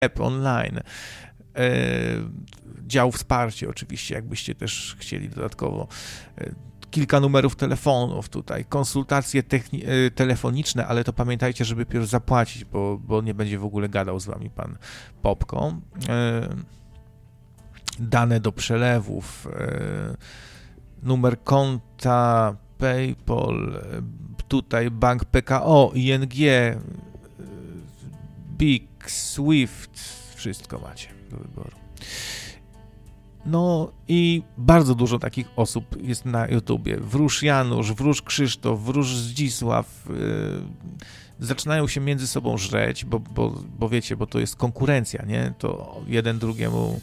sklep online, dział wsparcie oczywiście, jakbyście też chcieli dodatkowo, kilka numerów telefonów tutaj, konsultacje telefoniczne, ale to pamiętajcie, żeby pierw zapłacić, bo nie będzie w ogóle gadał z wami pan Popko. Dane do przelewów, numer konta, PayPal, tutaj bank PKO, ING, BIG, SWIFT, wszystko macie do wyboru. No i bardzo dużo takich osób jest na YouTubie. Wróż Janusz, Wróż Krzysztof, Wróż Zdzisław. Zaczynają się między sobą żreć, bo wiecie, bo to jest konkurencja, nie? To jeden drugiemu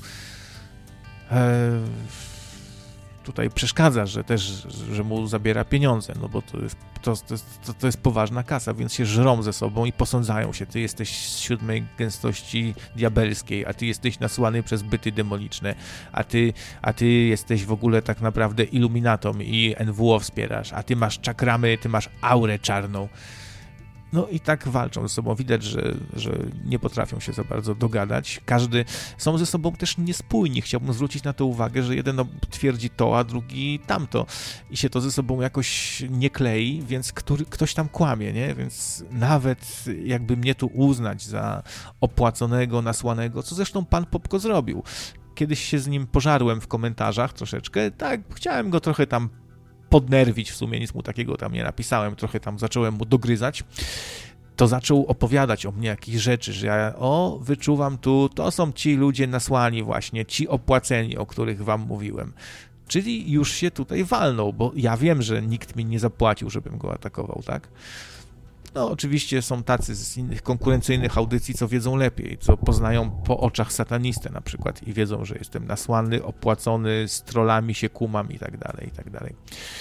tutaj przeszkadza, że mu zabiera pieniądze, no bo to jest poważna kasa, więc się żrą ze sobą i posądzają się. Ty jesteś z 7. gęstości diabelskiej, a ty jesteś nasłany przez byty demoniczne, a ty jesteś w ogóle tak naprawdę iluminatą i NWO wspierasz, a ty masz czakramy, ty masz aurę czarną. No i tak walczą ze sobą. Widać, że nie potrafią się za bardzo dogadać. Są ze sobą też niespójni. Chciałbym zwrócić na to uwagę, że jeden twierdzi to, a drugi tamto. I się to ze sobą jakoś nie klei, więc ktoś tam kłamie, nie? Więc nawet jakby mnie tu uznać za opłaconego, nasłanego, co zresztą pan Popko zrobił. Kiedyś się z nim pożarłem w komentarzach troszeczkę. Tak, chciałem go trochę tam podnerwić, w sumie nic mu takiego tam nie napisałem, trochę tam zacząłem mu dogryzać, to zaczął opowiadać o mnie jakieś rzeczy, że ja wyczuwam tu, to są ci ludzie nasłani właśnie, ci opłaceni, o których wam mówiłem. Czyli już się tutaj walnął, bo ja wiem, że nikt mi nie zapłacił, żebym go atakował, tak? No oczywiście są tacy z innych konkurencyjnych audycji, co wiedzą lepiej, co poznają po oczach satanistę na przykład i wiedzą, że jestem nasłany, opłacony, z trollami się kumam i tak dalej, i tak dalej.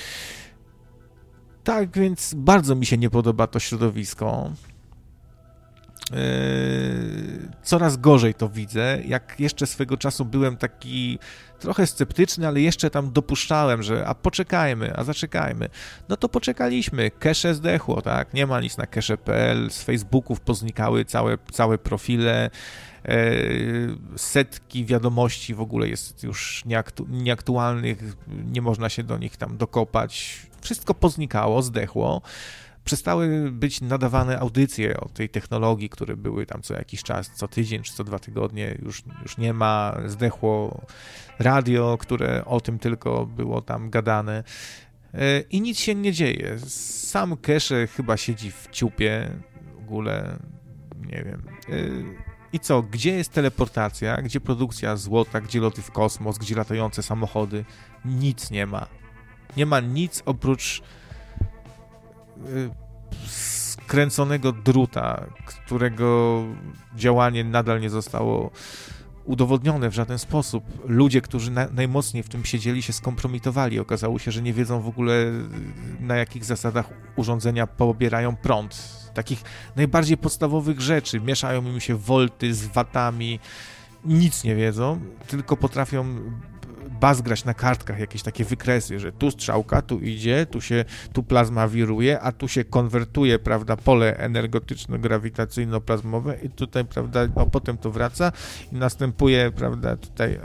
Tak więc bardzo mi się nie podoba to środowisko. Coraz gorzej to widzę. Jak jeszcze swego czasu byłem taki trochę sceptyczny, ale jeszcze tam dopuszczałem, że a zaczekajmy. No to poczekaliśmy. Cache zdechło, tak? Nie ma nic na cache.pl. Z Facebooków poznikały całe profile. Setki wiadomości w ogóle jest już nieaktualnych. Nie można się do nich tam dokopać. Wszystko poznikało, zdechło. Przestały być nadawane audycje o tej technologii, które były tam co jakiś czas, co tydzień czy co 2 tygodnie, już nie ma, zdechło radio, które o tym tylko było tam gadane i nic się nie dzieje. Sam Cache chyba siedzi w ciupie, w ogóle nie wiem. I co, gdzie jest teleportacja, gdzie produkcja złota, gdzie loty w kosmos, gdzie latające samochody? Nic nie ma. Nie ma nic oprócz skręconego druta, którego działanie nadal nie zostało udowodnione w żaden sposób. Ludzie, którzy najmocniej w tym siedzieli, się skompromitowali. Okazało się, że nie wiedzą w ogóle, na jakich zasadach urządzenia pobierają prąd. Takich najbardziej podstawowych rzeczy. Mieszają im się wolty z watami. Nic nie wiedzą, tylko potrafią bazgrać na kartkach jakieś takie wykresy, że tu strzałka, tu idzie, tu plazma wiruje, a tu się konwertuje, prawda, pole energetyczno-grawitacyjno-plazmowe i tutaj, prawda, potem to wraca i następuje, prawda, tutaj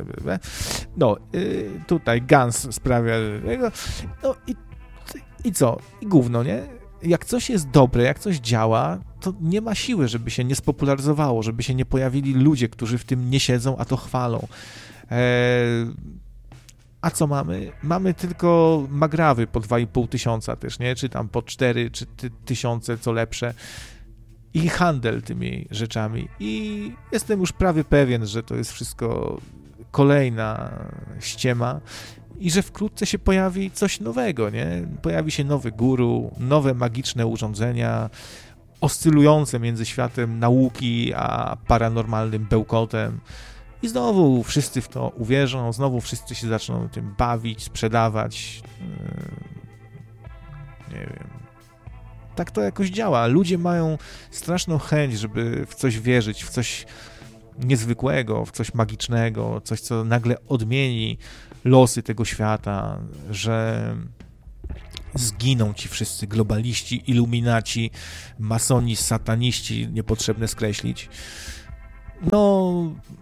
tutaj GANS sprawia, no i co? I gówno, nie? Jak coś jest dobre, jak coś działa, to nie ma siły, żeby się nie spopularyzowało, żeby się nie pojawili ludzie, którzy w tym nie siedzą, a to chwalą. A co mamy? Mamy tylko magrawy po 2,5 tysiąca też, nie? Czy tam po 4 czy tysiące, co lepsze. I handel tymi rzeczami. I jestem już prawie pewien, że to jest wszystko kolejna ściema i że wkrótce się pojawi coś nowego, nie? Pojawi się nowy guru, nowe magiczne urządzenia oscylujące między światem nauki a paranormalnym bełkotem. I znowu wszyscy w to uwierzą, znowu wszyscy się zaczną tym bawić, sprzedawać. Nie wiem. Tak to jakoś działa. Ludzie mają straszną chęć, żeby w coś wierzyć, w coś niezwykłego, w coś magicznego, coś, co nagle odmieni losy tego świata, że zginą ci wszyscy globaliści, iluminaci, masoni, sataniści, niepotrzebne skreślić. no...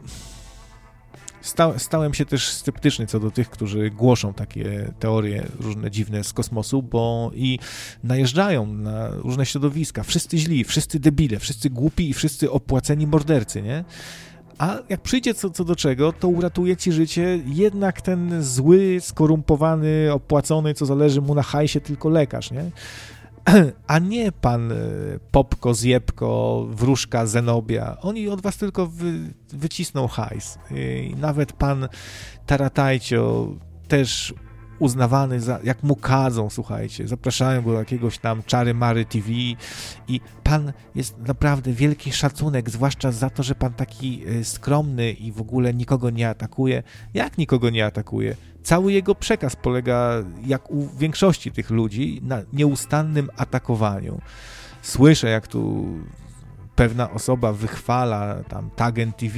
Stałem się też sceptyczny co do tych, którzy głoszą takie teorie różne dziwne z kosmosu, bo i najeżdżają na różne środowiska. Wszyscy źli, wszyscy debile, wszyscy głupi i wszyscy opłaceni mordercy, nie? A jak przyjdzie co do czego, to uratuje ci życie jednak ten zły, skorumpowany, opłacony, co zależy mu na hajsie, tylko lekarz, nie? A nie pan Popko, Zjebko, Wróżka, Zenobia. Oni od was tylko wycisną hajs. I nawet pan Taratajcio też uznawany za, jak mu kadzą, słuchajcie, zapraszają go do jakiegoś tam Czary Mary TV i pan jest naprawdę wielki szacunek, zwłaszcza za to, że pan taki skromny i w ogóle nikogo nie atakuje. Jak nikogo nie atakuje? Cały jego przekaz polega, jak u większości tych ludzi, na nieustannym atakowaniu. Słyszę, jak tu pewna osoba wychwala tam Tagen TV,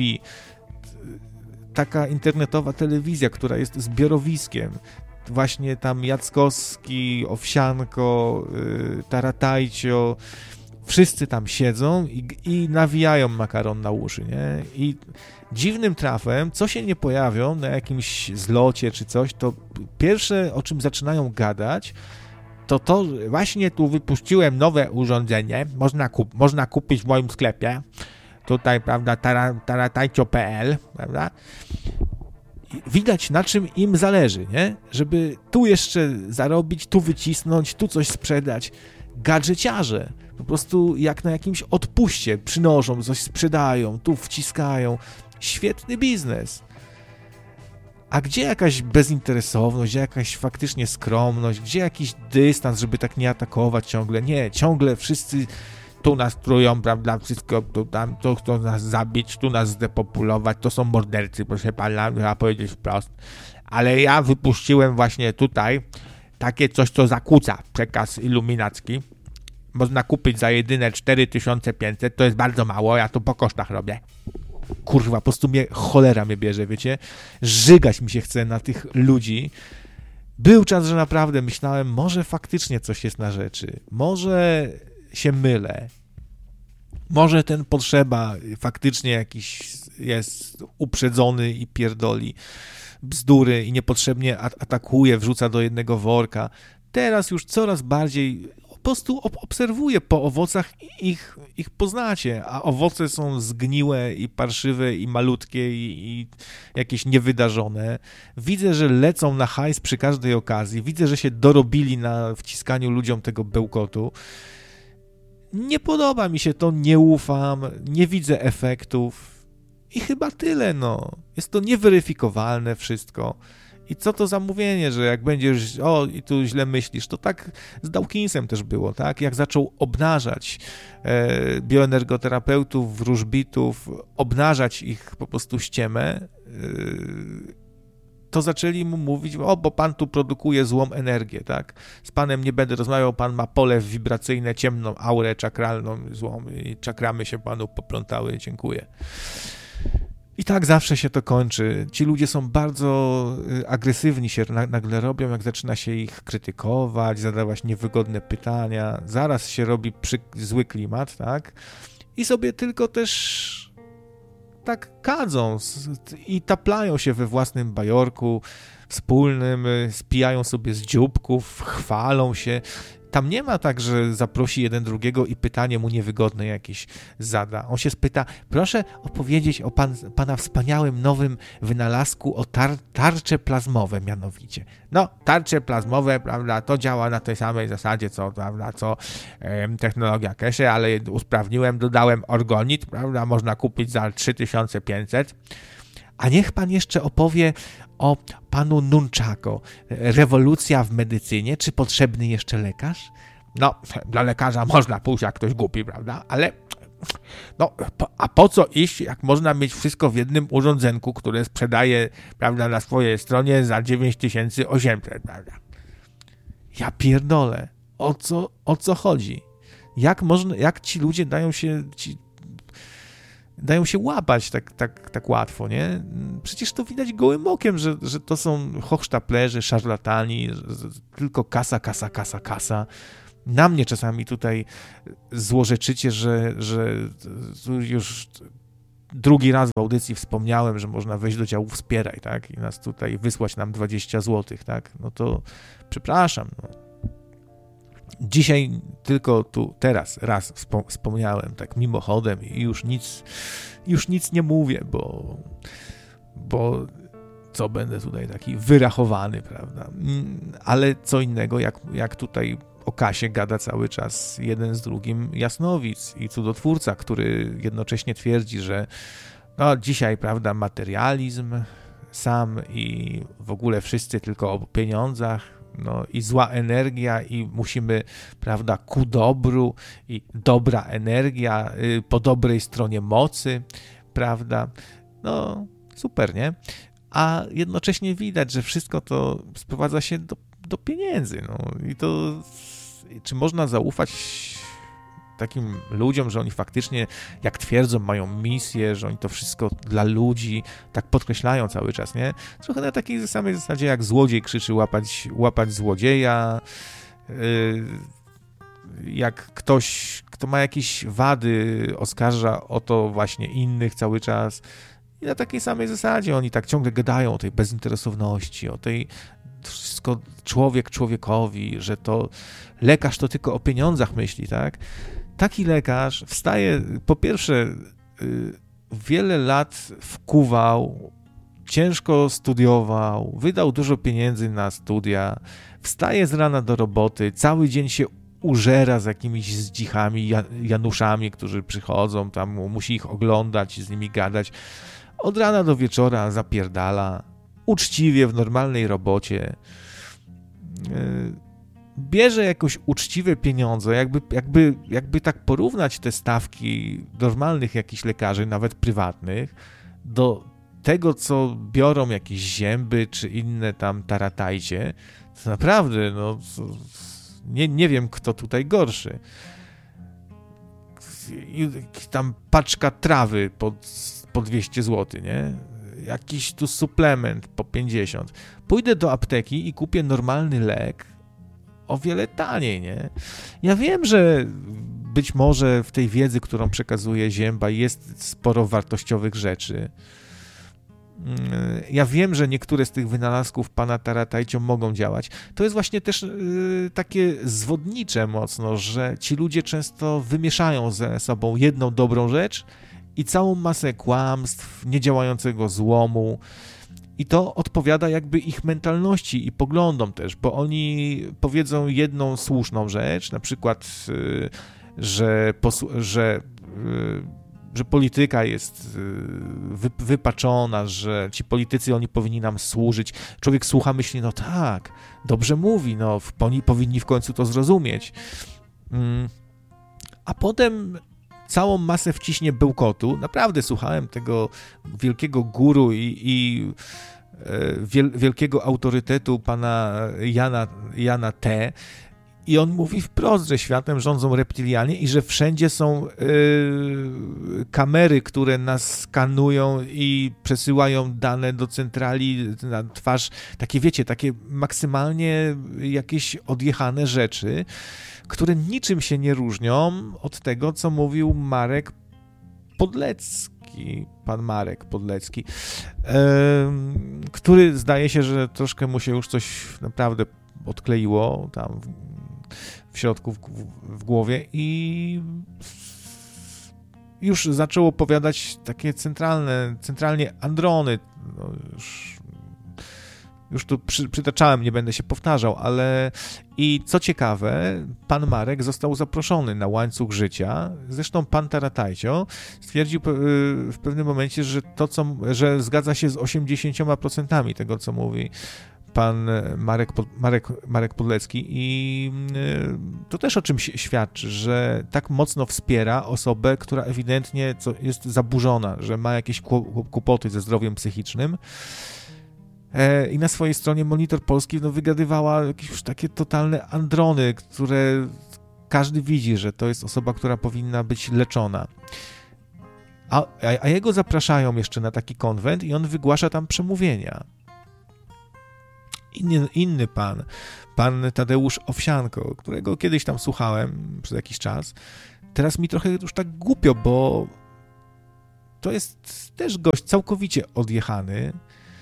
taka internetowa telewizja, która jest zbiorowiskiem. Właśnie tam Jackowski, Owsianko, Taratajcio, wszyscy tam siedzą i nawijają makaron na uszy, nie? I dziwnym trafem, co się nie pojawią na jakimś zlocie czy coś, to pierwsze, o czym zaczynają gadać, to właśnie tu wypuściłem nowe urządzenie, można kupić w moim sklepie, tutaj, prawda, taratajcio.pl, prawda? Widać, na czym im zależy, nie? Żeby tu jeszcze zarobić, tu wycisnąć, tu coś sprzedać. Gadżeciarze po prostu jak na jakimś odpuście przynoszą, coś sprzedają, tu wciskają. Świetny biznes. A gdzie jakaś bezinteresowność, gdzie jakaś faktycznie skromność, gdzie jakiś dystans, żeby tak nie atakować ciągle? Nie, ciągle wszyscy tu nas trują, prawda, wszystko tu tam, tu chcą nas zabić, tu nas zdepopulować, to są mordercy, proszę pana, trzeba powiedzieć wprost. Ale ja wypuściłem właśnie tutaj takie coś, co zakłóca przekaz iluminacki. Można kupić za jedyne 4500, to jest bardzo mało, ja to po kosztach robię. Kurwa, po prostu cholera mnie bierze, wiecie? Żygać mi się chce na tych ludzi. Był czas, że naprawdę myślałem, może faktycznie coś jest na rzeczy, może się mylę. Może ten potrzeba faktycznie jakiś jest uprzedzony i pierdoli bzdury i niepotrzebnie atakuje, wrzuca do jednego worka. Teraz już coraz bardziej po prostu obserwuję po owocach ich poznacie, a owoce są zgniłe i parszywe i malutkie i jakieś niewydarzone. Widzę, że lecą na hajs przy każdej okazji. Widzę, że się dorobili na wciskaniu ludziom tego bełkotu. Nie podoba mi się to, nie ufam, nie widzę efektów i chyba tyle, no. Jest to nieweryfikowalne wszystko. I co to za mówienie, że jak będziesz, i tu źle myślisz, to tak z Dawkinsem też było, tak? Jak zaczął obnażać bioenergoterapeutów, wróżbitów, obnażać ich po prostu ściemę, to zaczęli mu mówić, bo pan tu produkuje złą energię, tak? Z panem nie będę rozmawiał, pan ma pole wibracyjne, ciemną aurę czakralną złą i czakramy się panu poplątały, dziękuję. I tak zawsze się to kończy. Ci ludzie są bardzo agresywni, się nagle robią, jak zaczyna się ich krytykować, zadawać niewygodne pytania, zaraz się robi zły klimat, tak? I sobie tylko też tak kadzą i taplają się we własnym bajorku wspólnym, spijają sobie z dzióbków, chwalą się. Tam nie ma tak, że zaprosi jeden drugiego i pytanie mu niewygodne jakieś zada. On się spyta, proszę opowiedzieć o pana wspaniałym nowym wynalazku, o tarcze plazmowe mianowicie. No, tarcze plazmowe, prawda, to działa na tej samej zasadzie, co technologia Keshe, ale usprawniłem, dodałem orgonit, prawda, można kupić za 3500. A niech pan jeszcze opowie o panu Nunchako. Rewolucja w medycynie, czy potrzebny jeszcze lekarz? No, dla lekarza można pójść, jak ktoś głupi, prawda? Ale a po co iść, jak można mieć wszystko w jednym urządzenku, które sprzedaje, prawda, na swojej stronie za 9800, prawda? Ja pierdolę. O co chodzi? Jak ci ludzie dają się łapać tak łatwo, nie? Przecież to widać gołym okiem, że to są hochsztaplerzy, szarlatani, tylko kasa. Na mnie czasami tutaj złorzeczycie, że już drugi raz w audycji wspomniałem, że można wejść do działu wspieraj, tak, i nas tutaj wysłać nam 20 zł, tak, no to przepraszam, no. Dzisiaj tylko tu, teraz raz wspomniałem tak mimochodem i już nic nie mówię, bo co będę tutaj taki wyrachowany, prawda? Ale co innego, jak tutaj o kasie gada cały czas jeden z drugim jasnowic i cudotwórca, który jednocześnie twierdzi, że no dzisiaj, prawda, materializm sam i w ogóle wszyscy tylko o pieniądzach, no i zła energia i musimy, prawda, ku dobru i dobra energia po dobrej stronie mocy, prawda, no super, nie? A jednocześnie widać, że wszystko to sprowadza się do pieniędzy, no i to czy można zaufać takim ludziom, że oni faktycznie, jak twierdzą, mają misję, że oni to wszystko dla ludzi tak podkreślają cały czas, nie? Trochę na takiej samej zasadzie, jak złodziej krzyczy łapać złodzieja, jak ktoś, kto ma jakieś wady, oskarża o to właśnie innych cały czas. I na takiej samej zasadzie oni tak ciągle gadają o tej bezinteresowności, o tej wszystko człowiek człowiekowi, że to lekarz to tylko o pieniądzach myśli, tak? Taki lekarz wstaje, po pierwsze, wiele lat wkuwał, ciężko studiował, wydał dużo pieniędzy na studia, wstaje z rana do roboty, cały dzień się użera z jakimiś zdzichami, Januszami, którzy przychodzą, tam musi ich oglądać, z nimi gadać. Od rana do wieczora zapierdala, uczciwie, w normalnej robocie. Bierze jakoś uczciwe pieniądze, jakby tak porównać te stawki normalnych jakichś lekarzy, nawet prywatnych, do tego, co biorą jakieś Zięby czy inne tam taratajcie, to naprawdę, no, nie wiem, kto tutaj gorszy. Tam paczka trawy po 200 zł, nie? Jakiś tu suplement po 50. Pójdę do apteki i kupię normalny lek o wiele taniej, nie? Ja wiem, że być może w tej wiedzy, którą przekazuje Zięba, jest sporo wartościowych rzeczy. Ja wiem, że niektóre z tych wynalazków pana Taratajcio mogą działać. To jest właśnie też takie zwodnicze mocno, że ci ludzie często wymieszają ze sobą jedną dobrą rzecz i całą masę kłamstw, niedziałającego złomu. I to odpowiada jakby ich mentalności i poglądom też, bo oni powiedzą jedną słuszną rzecz, na przykład, że polityka jest wypaczona, że ci politycy, oni powinni nam służyć. Człowiek słucha, myśli, no tak, dobrze mówi, no powinni w końcu to zrozumieć. A potem całą masę wciśnie bełkotu. Naprawdę słuchałem tego wielkiego guru i wielkiego autorytetu pana Jana T. I on mówi wprost, że światem rządzą reptilianie i że wszędzie są kamery, które nas skanują i przesyłają dane do centrali na twarz. Takie, wiecie, takie maksymalnie jakieś odjechane rzeczy, które niczym się nie różnią od tego, co mówił Marek Podlecki, pan Marek Podlecki, który zdaje się, że troszkę mu się już coś naprawdę odkleiło tam w środku w głowie i już zaczął opowiadać takie centralnie androny. No już tu przytaczałem, nie będę się powtarzał, ale i co ciekawe, pan Marek został zaproszony na łańcuch życia. Zresztą pan Taratajcio stwierdził w pewnym momencie, że zgadza się z 80% tego, co mówi pan Marek Podlecki i to też o czymś świadczy, że tak mocno wspiera osobę, która ewidentnie jest zaburzona, że ma jakieś kłopoty ze zdrowiem psychicznym. I na swojej stronie Monitor Polski wygadywała jakieś już takie totalne androny, które każdy widzi, że to jest osoba, która powinna być leczona. A jego zapraszają jeszcze na taki konwent i on wygłasza tam przemówienia. Inny pan Tadeusz Owsianko, którego kiedyś tam słuchałem przez jakiś czas, teraz mi trochę już tak głupio, bo to jest też gość całkowicie odjechany.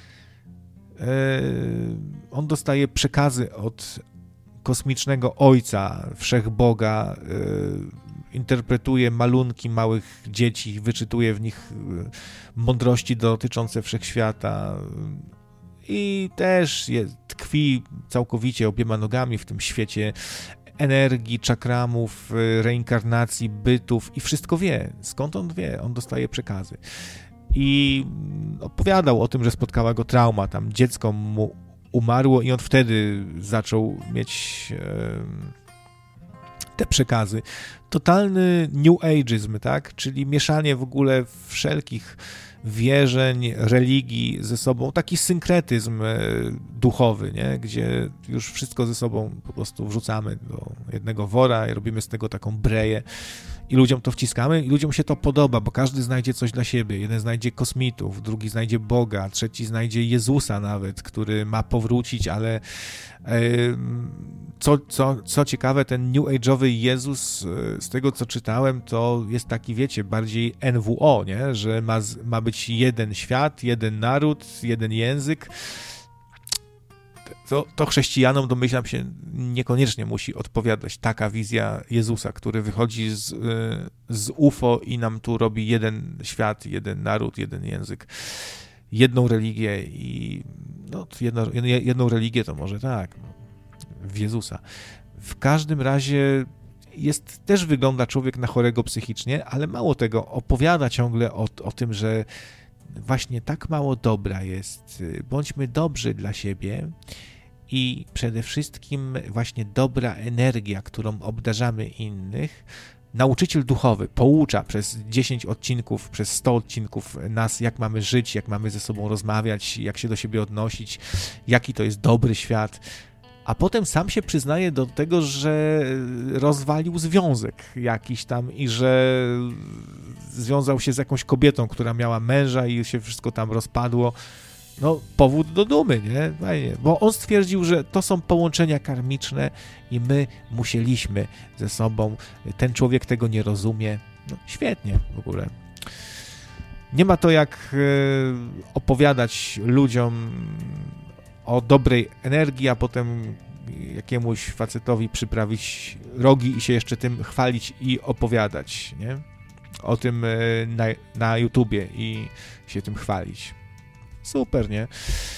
On dostaje przekazy od kosmicznego ojca, wszechboga, interpretuje malunki małych dzieci, wyczytuje w nich mądrości dotyczące wszechświata i też tkwi całkowicie obiema nogami w tym świecie energii, czakramów, reinkarnacji, bytów i wszystko wie. Skąd on wie? On dostaje przekazy. I opowiadał o tym, że spotkała go trauma, tam dziecko mu umarło i on wtedy zaczął mieć te przekazy. Totalny New Ageizm, tak? Czyli mieszanie w ogóle wszelkich wierzeń, religii ze sobą, taki synkretyzm duchowy, nie? Gdzie już wszystko ze sobą po prostu wrzucamy do jednego wora i robimy z tego taką breję i ludziom to wciskamy i ludziom się to podoba, bo każdy znajdzie coś dla siebie. Jeden znajdzie kosmitów, drugi znajdzie Boga, trzeci znajdzie Jezusa nawet, który ma powrócić, ale co ciekawe, ten New Age'owy Jezus, z tego co czytałem, to jest taki, wiecie, bardziej NWO, nie? Że ma być jeden świat, jeden naród, jeden język. To chrześcijanom, domyślam się, niekoniecznie musi odpowiadać taka wizja Jezusa, który wychodzi z UFO i nam tu robi jeden świat, jeden naród, jeden język, jedną religię i jedną religię to może tak, w Jezusa. W każdym razie też wygląda człowiek na chorego psychicznie, ale mało tego, opowiada ciągle o tym, że właśnie tak mało dobra jest. Bądźmy dobrzy dla siebie i przede wszystkim właśnie dobra energia, którą obdarzamy innych. Nauczyciel duchowy poucza przez 10 odcinków, przez 100 odcinków nas, jak mamy żyć, jak mamy ze sobą rozmawiać, jak się do siebie odnosić, jaki to jest dobry świat. A potem sam się przyznaje do tego, że rozwalił związek jakiś tam i że związał się z jakąś kobietą, która miała męża i się wszystko tam rozpadło. No, powód do dumy, nie? Fajnie. Bo on stwierdził, że to są połączenia karmiczne i my musieliśmy ze sobą. Ten człowiek tego nie rozumie. No, świetnie w ogóle. Nie ma to jak opowiadać ludziom o dobrej energii, a potem jakiemuś facetowi przyprawić rogi i się jeszcze tym chwalić i opowiadać, nie? O tym na YouTubie i się tym chwalić. Super, nie?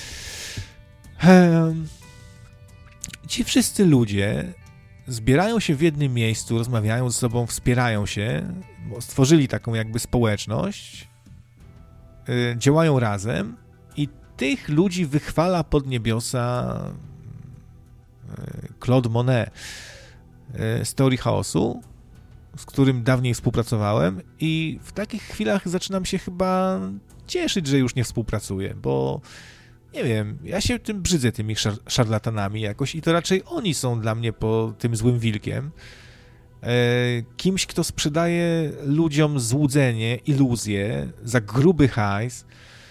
Ci wszyscy ludzie zbierają się w jednym miejscu, rozmawiają ze sobą, wspierają się, bo stworzyli taką jakby społeczność, działają razem i tych ludzi wychwala pod niebiosa Claude Monet z Teorii Chaosu, z którym dawniej współpracowałem i w takich chwilach zaczynam się chyba cieszyć, że już nie współpracuję, bo nie wiem, ja się tym brzydzę, tymi szarlatanami jakoś i to raczej oni są dla mnie po tym złym wilkiem. Kimś, kto sprzedaje ludziom złudzenie, iluzję za gruby hajs.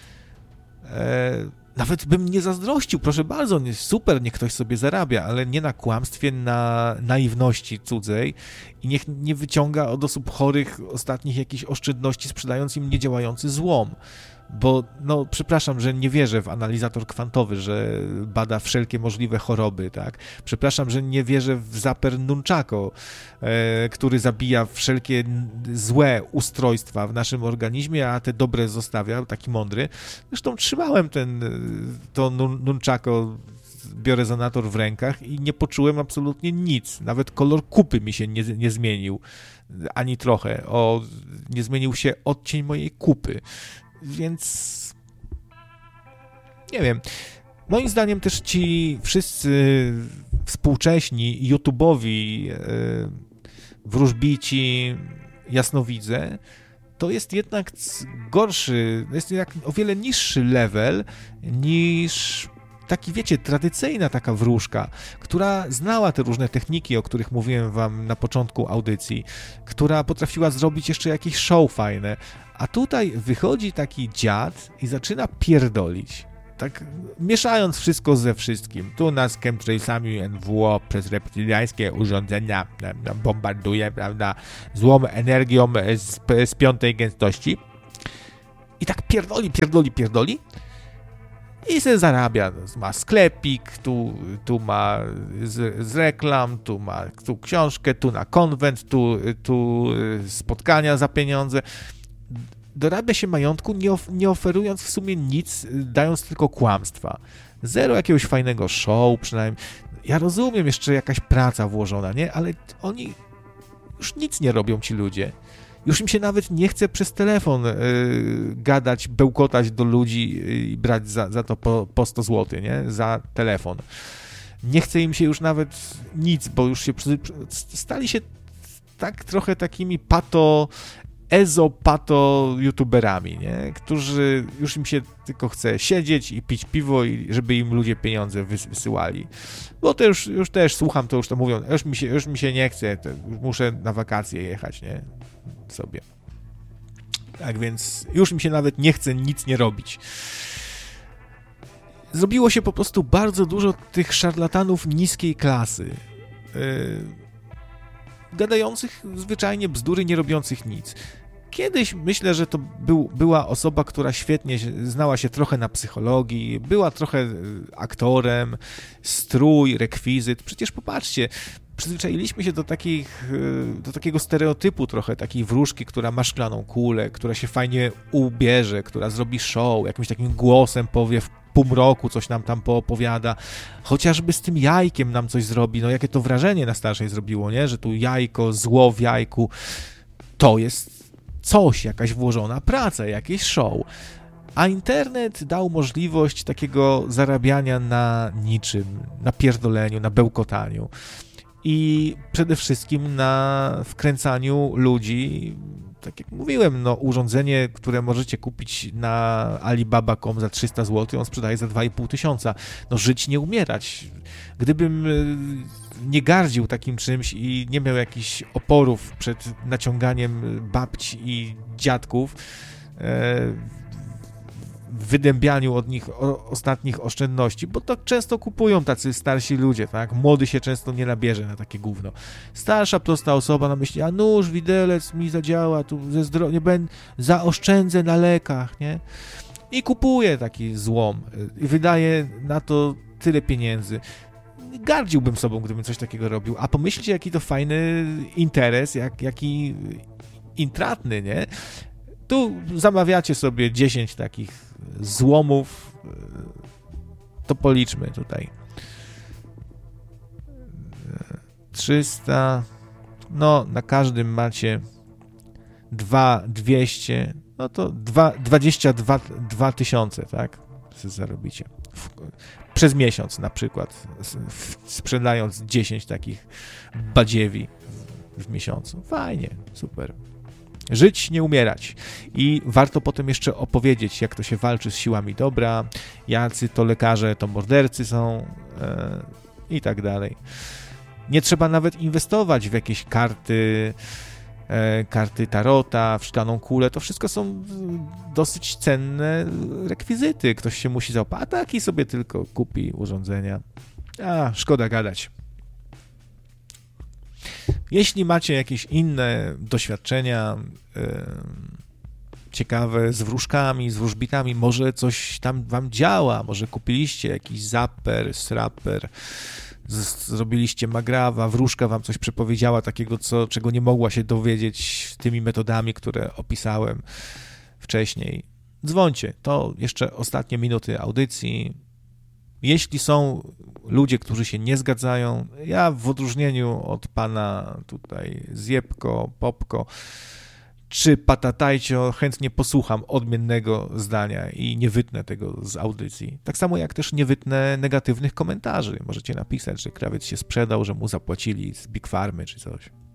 Nawet bym nie zazdrościł, proszę bardzo, super, niech ktoś sobie zarabia, ale nie na kłamstwie, na naiwności cudzej i niech nie wyciąga od osób chorych ostatnich jakichś oszczędności, sprzedając im niedziałający złom. Bo, no, przepraszam, że nie wierzę w analizator kwantowy, że bada wszelkie możliwe choroby, tak? Przepraszam, że nie wierzę w zaper nunchako, który zabija wszelkie złe ustrojstwa w naszym organizmie, a te dobre zostawia, taki mądry. Zresztą trzymałem to nunchako, biorezonator w rękach i nie poczułem absolutnie nic. Nawet kolor kupy mi się nie zmienił, ani trochę. Nie zmienił się odcień mojej kupy. Więc nie wiem. Moim zdaniem też ci wszyscy współcześni YouTube'owi wróżbici, jasnowidze, to jest jednak gorszy, jest jednak o wiele niższy level niż taki, wiecie, tradycyjna taka wróżka, która znała te różne techniki, o których mówiłem wam na początku audycji, która potrafiła zrobić jeszcze jakieś show fajne, a tutaj wychodzi taki dziad i zaczyna pierdolić, tak mieszając wszystko ze wszystkim. Tu nas chemtrailsami NWO przez reptyliańskie urządzenia bombarduje, prawda, złą energią z 5. gęstości. I tak pierdoli i se zarabia. Ma sklepik, tu ma z reklam, tu książkę, tu na konwent, tu spotkania za pieniądze. Dorabia się majątku, nie oferując w sumie nic, dając tylko kłamstwa. Zero jakiegoś fajnego show przynajmniej. Ja rozumiem, jeszcze jakaś praca włożona, nie? Ale oni już nic nie robią, ci ludzie. Już im się nawet nie chce przez telefon gadać, bełkotać do ludzi i brać za to po 100 zł, nie? Za telefon. Nie chce im się już nawet nic, bo już się stali się tak trochę takimi pato youtuberami, nie? Którzy już im się tylko chce siedzieć i pić piwo i żeby im ludzie pieniądze wysyłali. Bo to już też słucham, to już to mówią, już mi się nie chce, muszę na wakacje jechać, nie? Sobie. Tak więc już mi się nawet nie chce nic nie robić. Zrobiło się po prostu bardzo dużo tych szarlatanów niskiej klasy. Gadających zwyczajnie bzdury, nie robiących nic. Kiedyś myślę, że to była osoba, która świetnie znała się trochę na psychologii, była trochę aktorem, strój, rekwizyt. Przecież popatrzcie, przyzwyczailiśmy się do takiego stereotypu trochę, takiej wróżki, która ma szklaną kulę, która się fajnie ubierze, która zrobi show, jakimś takim głosem powie w półmroku, coś nam tam poopowiada, chociażby z tym jajkiem nam coś zrobi, no jakie to wrażenie na starszej zrobiło, nie, że tu jajko, zło w jajku, to jest coś, jakaś włożona praca, jakieś show. A internet dał możliwość takiego zarabiania na niczym, na pierdoleniu, na bełkotaniu i przede wszystkim na wkręcaniu ludzi. Tak jak mówiłem, no urządzenie, które możecie kupić na Alibaba.com za 300 zł, on sprzedaje za 2500. No żyć, nie umierać. Gdybym nie gardził takim czymś i nie miał jakichś oporów przed naciąganiem babci i dziadków, w wydębianiu od nich ostatnich oszczędności, bo to często kupują tacy starsi ludzie, tak? Młody się często nie nabierze na takie gówno. Starsza, prosta osoba na myśli, a nóż, widelec mi zadziała, tu nie będę, zaoszczędzę na lekach, nie? I kupuje taki złom i wydaje na to tyle pieniędzy. Gardziłbym sobą, gdybym coś takiego robił, a pomyślcie, jaki to fajny interes, jaki intratny, nie? Tu zamawiacie sobie 10 takich złomów, to policzmy tutaj. 300, no na każdym macie 200, no to 22 tysiące, tak? Zarobicie. Przez miesiąc na przykład, sprzedając 10 takich badziewi w miesiącu. Fajnie, super. Żyć, nie umierać. I warto potem jeszcze opowiedzieć, jak to się walczy z siłami dobra, jacy to lekarze, to mordercy są i tak dalej. Nie trzeba nawet inwestować w jakieś karty tarota, w szklaną kulę. To wszystko są dosyć cenne rekwizyty. Ktoś się musi zaopać, a taki sobie tylko kupi urządzenia. Szkoda gadać. Jeśli macie jakieś inne doświadczenia ciekawe z wróżkami, z wróżbitami, może coś tam wam działa, może kupiliście jakiś zapper, sraper, zrobiliście magrawa, wróżka wam coś przepowiedziała takiego, czego nie mogła się dowiedzieć tymi metodami, które opisałem wcześniej. Dzwońcie, to jeszcze ostatnie minuty audycji. Jeśli są ludzie, którzy się nie zgadzają, ja w odróżnieniu od pana tutaj Zjebko, Popko czy Patatajcio chętnie posłucham odmiennego zdania i nie wytnę tego z audycji. Tak samo jak też nie wytnę negatywnych komentarzy. Możecie napisać, że krawiec się sprzedał, że mu zapłacili z Big Farmy czy coś.